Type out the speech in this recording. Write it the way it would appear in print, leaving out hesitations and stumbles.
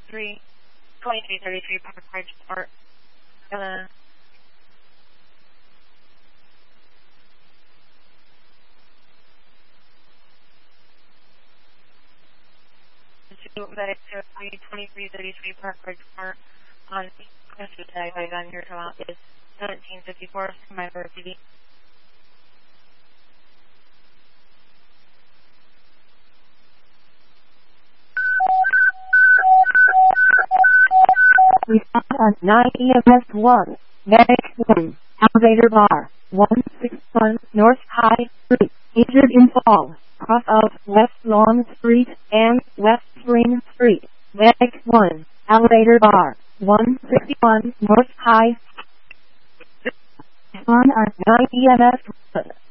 2333 Park Ridge Park. Medic 2333 Park Ridge Park on tag on your route is 1754 Survivor PD. Respond on 9 EMS 1, Medic 1, Elevator Bar, 161 North High Street, injured in fall, cross out West Lawn Street and West Spring Street, Medic 1, Elevator Bar, 161 North High. Respond on 9 EMS 1.